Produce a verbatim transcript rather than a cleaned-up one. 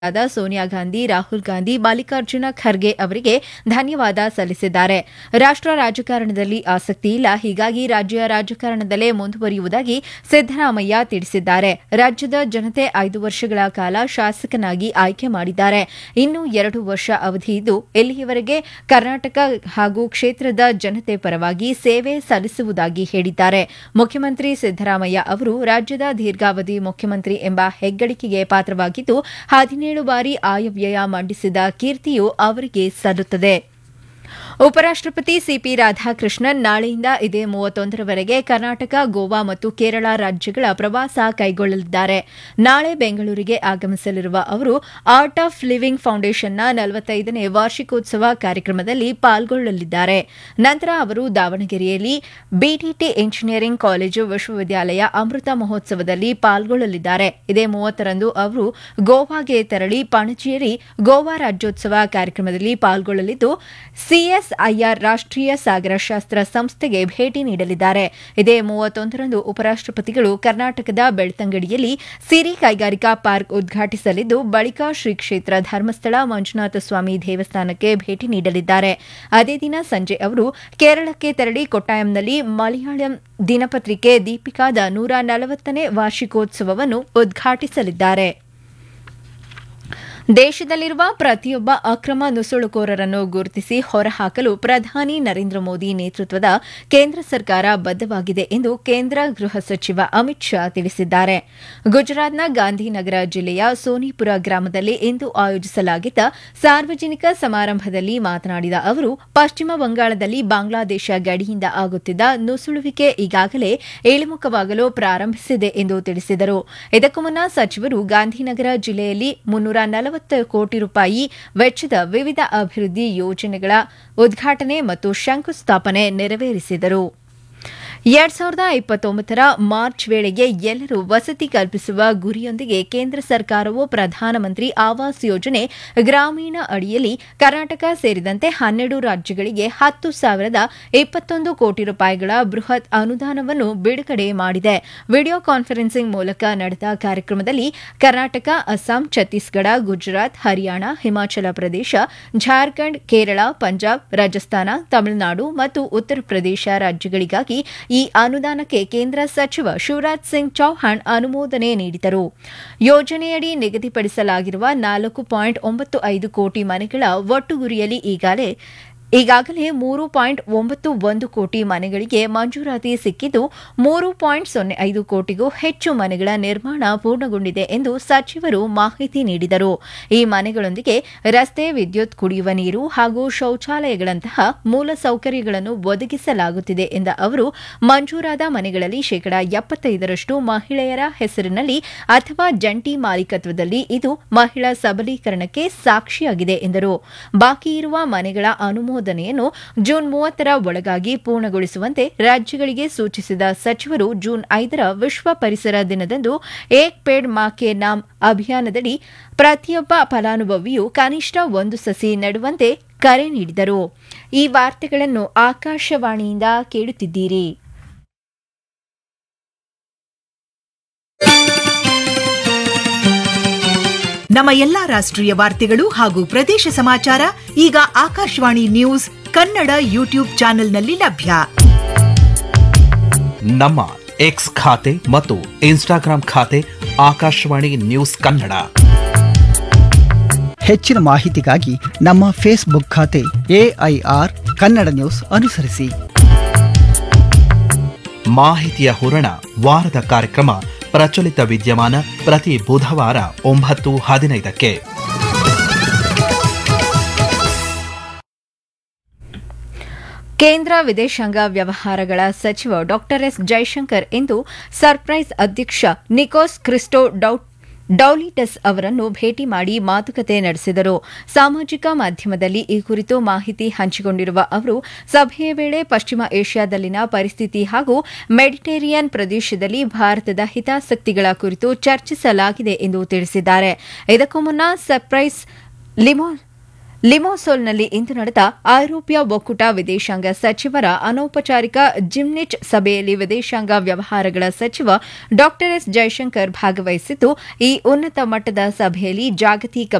ಆದ ಸೋನಿಯಾ ಗಾಂಧಿ, ರಾಹುಲ್ ಗಾಂಧಿ, ಮಲ್ಲಿಕಾರ್ಜುನ ಖರ್ಗೆ ಅವರಿಗೆ ಧನ್ಯವಾದ ಸಲ್ಲಿಸಿದ್ದಾರೆ. ರಾಷ್ಟ್ರ ರಾಜಕಾರಣದಲ್ಲಿ ಆಸಕ್ತಿ ಇಲ್ಲ, ಹೀಗಾಗಿ ರಾಜ್ಯ ರಾಜಕಾರಣದಲ್ಲೇ ಮುಂದುವರಿಯುವುದಾಗಿ ಸಿದ್ದರಾಮಯ್ಯ ತಿಳಿಸಿದ್ದಾರೆ. ರಾಜ್ಯದ ಜನತೆ ಐದು ವರ್ಷಗಳ ಕಾಲ ಶಾಸಕನಾಗಿ ಆಯ್ಕೆ ಮಾಡಿದ್ದಾರೆ. ಇನ್ನು ಎರಡು ವರ್ಷ ಅವಧಿ ಇದ್ದು ಇಲ್ಲಿಯವರೆಗೆ ಕರ್ನಾಟಕ ಹಾಗೂ ಕ್ಷೇತ್ರದ ಜನತೆ ಪರವಾಗಿ ಸೇವೆ ಸಲ್ಲಿಸುವುದಾಗಿ ಹೇಳಿದ್ದಾರೆ. ಮುಖ್ಯಮಂತ್ರಿ ಸಿದ್ದರಾಮಯ್ಯ ಅವರು ರಾಜ್ಯದ ದೀರ್ಘಾವಧಿ ಮುಖ್ಯಮಂತ್ರಿ ಎಂಬ ಹೆಗ್ಗಳಿಕೆಗೆ ಪಾತ್ರವಾಗಿದ್ದು ಹದಿನೇಳು ಬಾರಿ ಆಯವ್ಯಯ ಮಂಡಿಸಿದ ಕೀರ್ತಿಯು ಅವರಿಗೆ ಸಲ್ಲುತ್ತದೆ. ಉಪರಾಷ್ಟಪತಿ ಸಿಪಿ ರಾಧಾಕೃಷ್ಣನ್ ನಾಳೆಯಿಂದ ಇದೇ ಮೂವತ್ತೊಂದರವರೆಗೆ ಕರ್ನಾಟಕ, ಗೋವಾ ಮತ್ತು ಕೇರಳ ರಾಜ್ಯಗಳ ಪ್ರವಾಸ ಕೈಗೊಳ್ಳಲಿದ್ದಾರೆ. ನಾಳೆ ಬೆಂಗಳೂರಿಗೆ ಆಗಮಿಸಲಿರುವ ಅವರು ಆರ್ಟ್ ಆಫ್ ಲಿವಿಂಗ್ ಫೌಂಡೇಶನ್ನ ನಲವತ್ತೈದನೇ ವಾರ್ಷಿಕೋತ್ಸವ ಕಾರ್ಯಕ್ರಮದಲ್ಲಿ ಪಾಲ್ಗೊಳ್ಳಲಿದ್ದಾರೆ. ನಂತರ ಅವರು ದಾವಣಗೆರೆಯಲ್ಲಿ ಬಿಟಿಟಿ ಇಂಜಿನಿಯರಿಂಗ್ ಕಾಲೇಜು ವಿಶ್ವವಿದ್ಯಾಲಯ ಅಮೃತ ಮಹೋತ್ಸವದಲ್ಲಿ ಪಾಲ್ಗೊಳ್ಳಲಿದ್ದಾರೆ. ಇದೇ ಮೂವತ್ತರಂದು ಅವರು ಗೋವಾಗೆ ತೆರಳಿ ಪಣಜಿಯಲ್ಲಿ ಗೋವಾ ರಾಜ್ಯೋತ್ಸವ ಕಾರ್ಯಕ್ರಮದಲ್ಲಿ ಪಾಲ್ಗೊಳ್ಳಲಿದ್ದು ಸಿಎಸ್ಐಆರ್ ರಾಷ್ಟೀಯ ಸಾಗರಶಾಸ್ತ್ರ ಸಂಸ್ಥೆಗೆ ಭೇಟಿ ನೀಡಲಿದ್ದಾರೆ. ಇದೇ ಮೂವತ್ತೊಂದರಂದು ಉಪರಾಷ್ಟಪತಿಗಳು ಕರ್ನಾಟಕದ ಬೆಳ್ತಂಗಡಿಯಲ್ಲಿ ಸಿರಿ ಕೈಗಾರಿಕಾ ಪಾರ್ಕ್ ಉದ್ಘಾಟಿಸಲಿದ್ದು ಬಳಿಕ ಶ್ರೀ ಕ್ಷೇತ್ರ ಧರ್ಮಸ್ಥಳ ಮಂಜುನಾಥ ಸ್ವಾಮಿ ದೇವಸ್ಥಾನಕ್ಕೆ ಭೇಟಿ ನೀಡಲಿದ್ದಾರೆ. ಅದೇ ದಿನ ಸಂಜೆ ಅವರು ಕೇರಳಕ್ಕೆ ತೆರಳಿ ಕೊಟ್ಟಾಯಂನಲ್ಲಿ ಮಲಯಾಳಂ ದಿನಪತ್ರಿಕೆ ದೀಪಿಕಾದ ನೂರ ನಲವತ್ತನೇ ವಾರ್ಷಿಕೋತ್ಸವವನ್ನು ಉದ್ಘಾಟಿಸಲಿದ್ದಾರೆ. ದೇಶದಲ್ಲಿರುವ ಪ್ರತಿಯೊಬ್ಬ ಅಕ್ರಮ ನುಸುಳುಕೋರರನ್ನು ಗುರುತಿಸಿ ಹೊರಹಾಕಲು ಪ್ರಧಾನಿ ನರೇಂದ್ರ ಮೋದಿ ನೇತೃತ್ವದ ಕೇಂದ್ರ ಸರ್ಕಾರ ಬದ್ದವಾಗಿದೆ ಎಂದು ಕೇಂದ್ರ ಗೃಹ ಸಚಿವ ಅಮಿತ್ ಶಾ ತಿಳಿಸಿದ್ದಾರೆ. ಗುಜರಾತ್ನ ಗಾಂಧಿನಗರ ಜಿಲ್ಲೆಯ ಸೋನಿಪುರ ಗ್ರಾಮದಲ್ಲಿ ಇಂದು ಆಯೋಜಿಸಲಾಗಿದ್ದ ಸಾರ್ವಜನಿಕ ಸಮಾರಂಭದಲ್ಲಿ ಮಾತನಾಡಿದ ಅವರು, ಪಶ್ಚಿಮ ಬಂಗಾಳದಲ್ಲಿ ಬಾಂಗ್ಲಾದೇಶ ಗಡಿಯಿಂದ ಆಗುತ್ತಿದ್ದ ನುಸುಳುವಿಕೆ ಈಗಾಗಲೇ ಇಳಿಮುಖವಾಗಲು ಪ್ರಾರಂಭಿಸಿದೆ ಎಂದು ತಿಳಿಸಿದರು. ಇದಕ್ಕೂ ಮುನ್ನ ಸಚಿವರು ಗಾಂಧಿನಗರ ಜಿಲ್ಲೆಯಲ್ಲಿ ಮುನ್ನೂರ ನಲವತ್ತು ಕೋಟಿ ರೂಪಾಯಿ ವೆಚ್ಚದ ವಿವಿಧ ಅಭಿವೃದ್ಧಿ ಯೋಜನೆಗಳ ಉದ್ಘಾಟನೆ ಮತ್ತು ಶಂಕುಸ್ಥಾಪನೆ ನೆರವೇರಿಸಿದರು. ಎರಡ್ ಸಾವಿರದ ಇಪ್ಪತ್ತೊಂಬತ್ತರ ಮಾರ್ಚ್ ವೇಳೆಗೆ ಎಲ್ಲರೂ ವಸತಿ ಕಲ್ಪಿಸುವ ಗುರಿಯೊಂದಿಗೆ ಕೇಂದ್ರ ಸರ್ಕಾರವು ಪ್ರಧಾನಮಂತ್ರಿ ಆವಾಸ್ ಯೋಜನೆ ಗ್ರಾಮೀಣ ಅಡಿಯಲ್ಲಿ ಕರ್ನಾಟಕ ಸೇರಿದಂತೆ ಹನ್ನೆರಡು ರಾಜ್ಯಗಳಿಗೆ ಹತ್ತು ಸಾವಿರದ ಇಪ್ಪತ್ತೊಂದು ಕೋಟಿ ರೂಪಾಯಿಗಳ ಬೃಹತ್ ಅನುದಾನವನ್ನು ಬಿಡುಗಡೆ ಮಾಡಿದೆ. ವಿಡಿಯೋ ಕಾನ್ಫರೆನ್ಸಿಂಗ್ ಮೂಲಕ ನಡೆದ ಕಾರ್ಯಕ್ರಮದಲ್ಲಿ ಕರ್ನಾಟಕ, ಅಸ್ಸಾಂ, ಛತ್ತೀಸ್ಗಢ, ಗುಜರಾತ್, ಹರಿಯಾಣ, ಹಿಮಾಚಲ ಪ್ರದೇಶ, ಜಾರ್ಖಂಡ್, ಕೇರಳ, ಪಂಜಾಬ್, ರಾಜಸ್ಥಾನ, ತಮಿಳುನಾಡು ಮತ್ತು ಉತ್ತರ ಪ್ರದೇಶ ರಾಜ್ಯಗಳಿಗಾಗಿ ಈ ಅನುದಾನಕ್ಕೆ ಕೇಂದ್ರ ಸಚಿವ ಶಿವರಾಜ್ ಸಿಂಗ್ ಚೌಹಾಣ್ ಅನುಮೋದನೆ ನೀಡಿದರು. ಯೋಜನೆಯಡಿ ನಿಗದಿಪಡಿಸಲಾಗಿರುವ ನಾಲ್ಕು ಪಾಯಿಂಟ್ ಒಂಬತ್ತು ಐದು ಕೋಟಿ ಮನೆಗಳ ಒಟ್ಟು ಗುರಿಯಲ್ಲಿ ಈಗಾಗಲೇ ಈಗಾಗಲೇ ಮೂರು ಪಾಯಿಂಟ್ ಒಂಬತ್ತು ಒಂದು ಕೋಟಿ ಮನೆಗಳಿಗೆ ಮಂಜೂರಾತಿ ಸಿಕ್ಕಿದ್ದು ಮೂರು ಪಾಯಿಂಟ್ ಸೊನ್ನೆ ಐದು ಕೋಟಿಗೂ ಹೆಚ್ಚು ಮನೆಗಳ ನಿರ್ಮಾಣ ಪೂರ್ಣಗೊಂಡಿದೆ ಎಂದು ಸಚಿವರು ಮಾಹಿತಿ ನೀಡಿದರು. ಈ ಮನೆಗಳೊಂದಿಗೆ ರಸ್ತೆ, ವಿದ್ಯುತ್, ಕುಡಿಯುವ ನೀರು ಹಾಗೂ ಶೌಚಾಲಯಗಳಂತಹ ಮೂಲಸೌಕರ್ಯಗಳನ್ನು ಒದಗಿಸಲಾಗುತ್ತಿದೆ ಎಂದ ಅವರು, ಮಂಜೂರಾದ ಮನೆಗಳಲ್ಲಿ ಶೇಕಡಾ ಎಪ್ಪತ್ತೈದರಷ್ಟು ಮಹಿಳೆಯರ ಹೆಸರಿನಲ್ಲಿ ಅಥವಾ ಜಂಟಿ ಮಾಲೀಕತ್ವದಲ್ಲಿ ಇದು ಮಹಿಳಾ ಸಬಲೀಕರಣಕ್ಕೆ ಸಾಕ್ಷಿಯಾಗಿದೆ ಎಂದರು. ಬಾಕಿ ಇರುವ ಮನೆಗಳ ಅನುಮೋದನೆ ಯನ್ನು ಜೂನ್ ಮೂವತ್ತರ ಒಳಗಾಗಿ ಪೂರ್ಣಗೊಳಿಸುವಂತೆ ರಾಜ್ಯಗಳಿಗೆ ಸೂಚಿಸಿದ ಸಚಿವರು ಜೂನ್ ಐದರ ವಿಶ್ವ ಪರಿಸರ ದಿನದಂದು ಏಕ್ ಪೇಡ್ ಮಾ ಕೆ ನಾಮ್ ಅಭಿಯಾನದಡಿ ಪ್ರತಿಯೊಬ್ಬ ಫಲಾನುಭವಿಯೂ ಕನಿಷ್ಠ ಒಂದು ಸಸಿ ನೆಡುವಂತೆ ಕರೆ ನೀಡಿದರು. ಈ ವಾರ್ತೆಗಳನ್ನು ಆಕಾಶವಾಣಿಯಿಂದ ಕೇಳುತ್ತಿದ್ದೀರಿ. ನಮ್ಮ ಎಲ್ಲಾ ರಾಷ್ಟ್ರೀಯ ವಾರ್ತೆಗಳು ಹಾಗೂ ಪ್ರದೇಶ ಸಮಾಚಾರ ಈಗ ಆಕಾಶವಾಣಿ ನ್ಯೂಸ್ ಕನ್ನಡ ಯೂಟ್ಯೂಬ್ ಚಾನೆಲ್ನಲ್ಲಿ ಲಭ್ಯ. ನಮ್ಮ ಎಕ್ಸ್ ಖಾತೆ ಮತ್ತು ಇನ್ಸ್ಟಾಗ್ರಾಂ ಖಾತೆ ಆಕಾಶವಾಣಿ ನ್ಯೂಸ್ ಕನ್ನಡ. ಹೆಚ್ಚಿನ ಮಾಹಿತಿಗಾಗಿ ನಮ್ಮ ಫೇಸ್ಬುಕ್ ಖಾತೆ ಎಐಆರ್ ಕನ್ನಡ ನ್ಯೂಸ್ ಅನುಸರಿಸಿ. ಮಾಹಿತಿಯ ಹೂರಣ ವಾರದ ಕಾರ್ಯಕ್ರಮ ಪ್ರಚಲಿತ ವಿದ್ಯಮಾನ ಪ್ರತಿ ಬುಧವಾರ ಒಂಬತ್ತು ಹದಿನೈದಕ್ಕೆ. ಕೇಂದ್ರ ವಿದೇಶಾಂಗ ವ್ಯವಹಾರಗಳ ಸಚಿವ ಡಾ ಎಸ್ ಜೈಶಂಕರ್ ಇಂದು ಸರ್ಪ್ರೈಸ್ ಅಧ್ಯಕ್ಷ ನಿಕೋಸ್ ಕ್ರಿಸ್ಟೋ ಡೌಲಿಟಸ್ ಅವರನ್ನು ಭೇಟಿ ಮಾಡಿ ಮಾತುಕತೆ ನಡೆಸಿದರು. ಸಾಮಾಜಿಕ ಮಾಧ್ಯಮದಲ್ಲಿ ಈ ಕುರಿತು ಮಾಹಿತಿ ಹಂಚಿಕೊಂಡಿರುವ ಅವರು, ಸಭೆಯ ವೇಳೆ ಪಶ್ಚಿಮ ಏಷ್ಯಾದಲ್ಲಿನ ಪರಿಸ್ಥಿತಿ ಹಾಗೂ ಮೆಡಿಟೇರಿಯನ್ ಪ್ರದೇಶದಲ್ಲಿ ಭಾರತದ ಹಿತಾಸಕ್ತಿಗಳ ಕುರಿತು ಚರ್ಚಿಸಲಾಗಿದೆ ಎಂದು ತಿಳಿಸಿದ್ದಾರೆ. ಇದಕ್ಕೂ ಮುನ್ನ ಸರ್ಪ್ರೈಸ್ ಲಿಮೋ ಲಿಮೋಸೋಲ್ನಲ್ಲಿ ಇಂದು ನಡೆದ ಐರೋಪ್ಯ ಒಕ್ಕೂಟ ವಿದೇಶಾಂಗ ಸಚಿವರ ಅನೌಪಚಾರಿಕ ಜಿಮ್ನಿಚ್ ಸಭೆಯಲ್ಲಿ ವಿದೇಶಾಂಗ ವ್ಯವಹಾರಗಳ ಸಚಿವ ಡಾ ಎಸ್ ಜೈಶಂಕರ್ ಭಾಗವಹಿಸಿದ್ದು ಈ ಉನ್ನತ ಮಟ್ಟದ ಸಭೆಯಲ್ಲಿ ಜಾಗತಿಕ